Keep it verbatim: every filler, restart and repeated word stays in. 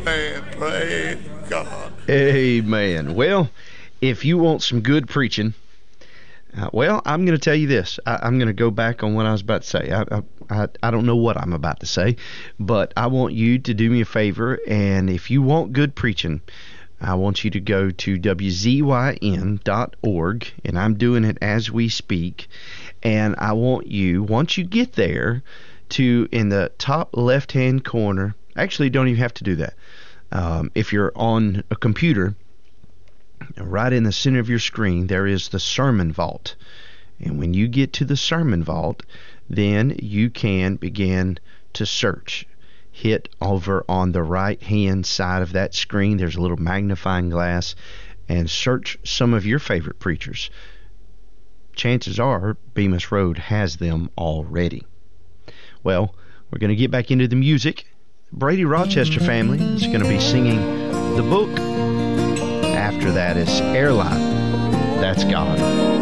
Amen. Praise God. Amen. Well, if you want some good preaching, uh, well, I'm going to tell you this. I, I'm going to go back on what I was about to say. I, I, I, I don't know what I'm about to say, but I want you to do me a favor, and if you want good preaching, I want you to go to W Z Y N dot org, and I'm doing it as we speak, and I want you, once you get there, to, in the top left-hand corner, actually, don't even have to do that. Um, if you're on a computer, right in the center of your screen, there is the Sermon Vault. And when you get to the Sermon Vault, then you can begin to search. Hit over on the right-hand side of that screen. There's a little magnifying glass, and search some of your favorite preachers. Chances are Bemis Road has them already. Well, we're going to get back into the music. Brady Rochester family is going to be singing The Book. After that is Airline. That's God.